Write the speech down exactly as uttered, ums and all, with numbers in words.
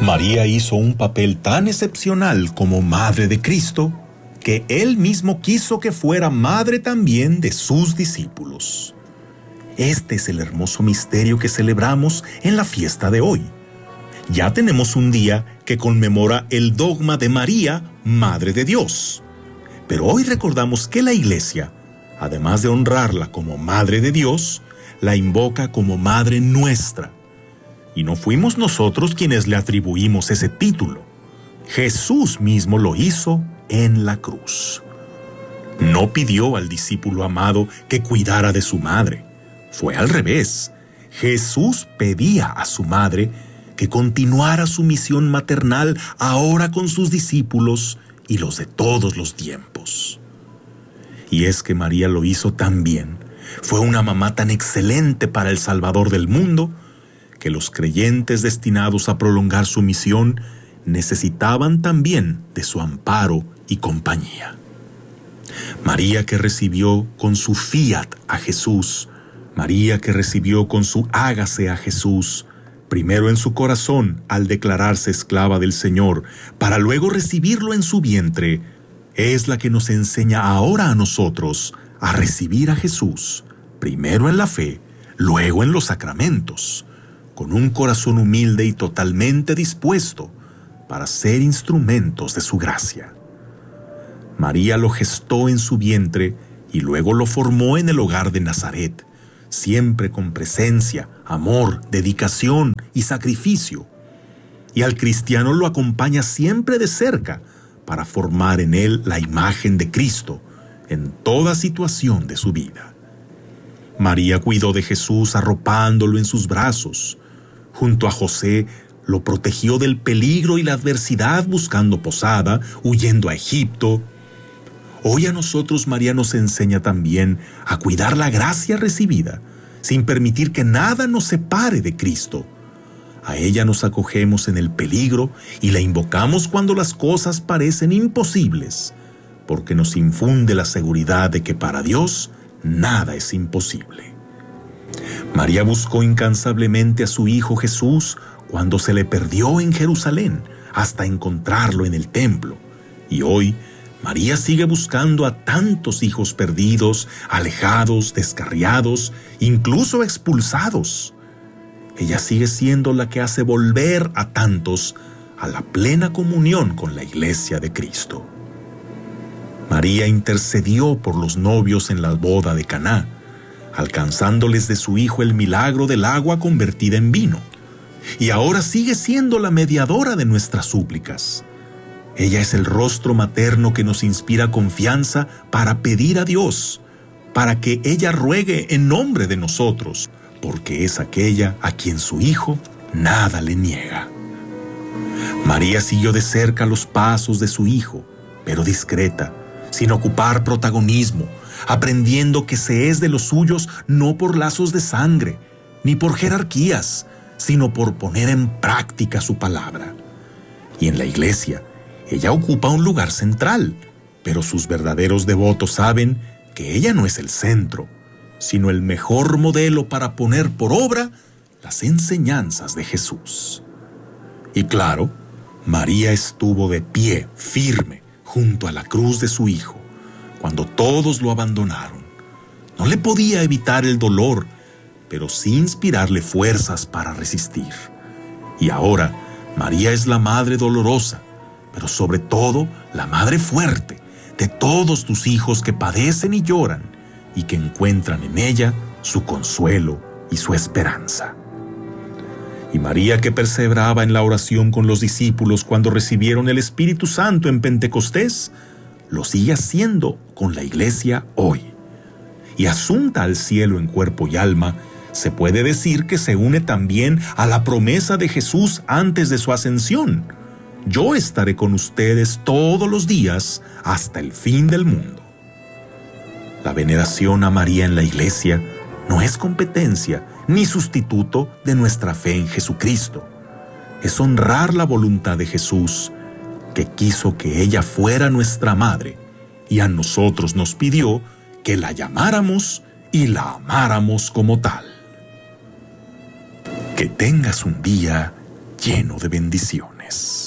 María hizo un papel tan excepcional como madre de Cristo que él mismo quiso que fuera madre también de sus discípulos. Este es el hermoso misterio que celebramos en la fiesta de hoy. Ya tenemos un día que conmemora el dogma de María, Madre de Dios. Pero hoy recordamos que la Iglesia, además de honrarla como Madre de Dios, la invoca como Madre nuestra. Y no fuimos nosotros quienes le atribuimos ese título. Jesús mismo lo hizo en la cruz. No pidió al discípulo amado que cuidara de su madre. Fue al revés. Jesús pedía a su madre que continuara su misión maternal ahora con sus discípulos y los de todos los tiempos. Y es que María lo hizo tan bien. Fue una mamá tan excelente para el Salvador del mundo que los creyentes destinados a prolongar su misión necesitaban también de su amparo y compañía. María que recibió con su fiat a Jesús, María que recibió con su hágase a Jesús, primero en su corazón al declararse esclava del Señor, para luego recibirlo en su vientre, es la que nos enseña ahora a nosotros a recibir a Jesús, primero en la fe, luego en los sacramentos, con un corazón humilde y totalmente dispuesto para ser instrumentos de su gracia. María lo gestó en su vientre y luego lo formó en el hogar de Nazaret, siempre con presencia, amor, dedicación y sacrificio. Y al cristiano lo acompaña siempre de cerca para formar en él la imagen de Cristo en toda situación de su vida. María cuidó de Jesús arropándolo en sus brazos. Junto a José lo protegió del peligro y la adversidad buscando posada, huyendo a Egipto. Hoy a nosotros María nos enseña también a cuidar la gracia recibida, sin permitir que nada nos separe de Cristo. A ella nos acogemos en el peligro y la invocamos cuando las cosas parecen imposibles, porque nos infunde la seguridad de que para Dios nada es imposible. María buscó incansablemente a su Hijo Jesús cuando se le perdió en Jerusalén, hasta encontrarlo en el templo. Y hoy, María sigue buscando a tantos hijos perdidos, alejados, descarriados, incluso expulsados. Ella sigue siendo la que hace volver a tantos a la plena comunión con la Iglesia de Cristo. María intercedió por los novios en la boda de Caná, alcanzándoles de su Hijo el milagro del agua convertida en vino. Y ahora sigue siendo la mediadora de nuestras súplicas. Ella es el rostro materno que nos inspira confianza para pedir a Dios, para que ella ruegue en nombre de nosotros, porque es aquella a quien su Hijo nada le niega. María siguió de cerca los pasos de su Hijo, pero discreta, sin ocupar protagonismo, aprendiendo que se es de los suyos no por lazos de sangre, ni por jerarquías, sino por poner en práctica su palabra. Y en la Iglesia, ella ocupa un lugar central, pero sus verdaderos devotos saben que ella no es el centro, sino el mejor modelo para poner por obra las enseñanzas de Jesús. Y claro, María estuvo de pie, firme, junto a la cruz de su Hijo, cuando todos lo abandonaron. No le podía evitar el dolor, pero sí inspirarle fuerzas para resistir. Y ahora, María es la Madre dolorosa, pero sobre todo la Madre fuerte de todos tus hijos que padecen y lloran y que encuentran en ella su consuelo y su esperanza. Y María, que perseveraba en la oración con los discípulos cuando recibieron el Espíritu Santo en Pentecostés, lo sigue haciendo con la Iglesia hoy. Y asunta al cielo en cuerpo y alma, se puede decir que se une también a la promesa de Jesús antes de su ascensión: yo estaré con ustedes todos los días hasta el fin del mundo. La veneración a María en la Iglesia no es competencia ni sustituto de nuestra fe en Jesucristo. Es honrar la voluntad de Jesús, que quiso que ella fuera nuestra madre, y a nosotros nos pidió que la llamáramos y la amáramos como tal. Que tengas un día lleno de bendiciones.